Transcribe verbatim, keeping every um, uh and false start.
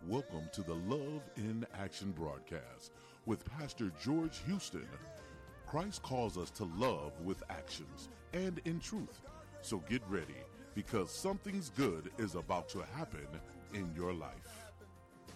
Welcome to the Love in Action broadcast with Pastor George Houston. Christ calls us to love with actions and in truth. So get ready, because something's good is about to happen in your life.